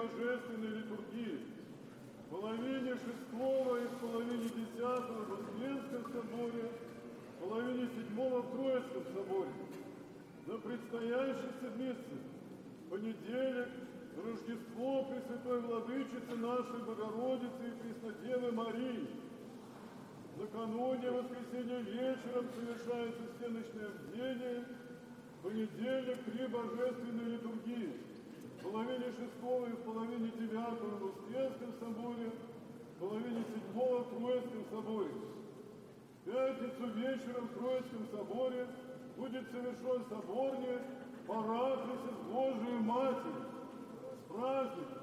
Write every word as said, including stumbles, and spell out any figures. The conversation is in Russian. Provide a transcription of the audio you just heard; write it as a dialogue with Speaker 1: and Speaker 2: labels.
Speaker 1: божественной литургии. В половине шестого и в половине десятого в Успенском соборе, в половине седьмого в Троицком соборе. На предстоящей седмице, понедельник, Рождество Пресвятой Владычицы нашей Богородицы и Преснодевы Марии. Накануне воскресенья вечером совершается всеночное бдение, в понедельник три божественные литургии. В половине шестого и в половине девятого в Успенском соборе, в половине седьмого в Троицком соборе. В пятницу вечером в Троицком соборе будет совершен соборник Параклис с Божией Матерью. С праздником!